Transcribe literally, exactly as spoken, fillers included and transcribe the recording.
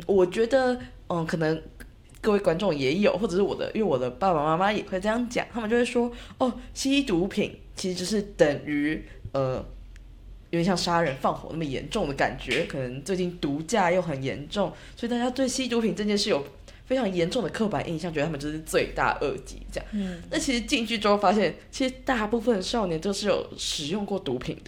我觉得，嗯，可能各位观众也有，或者是我的，因为我的爸爸妈妈也会这样讲，他们就会说，哦，吸毒品其实就是等于呃，有点像杀人放火那么严重的感觉，可能最近毒驾又很严重，所以大家对吸毒品这件事有非常严重的刻板印象，觉得他们就是罪大恶极这样。嗯，那其实进去之后发现，其实大部分少年都是有使用过毒品的，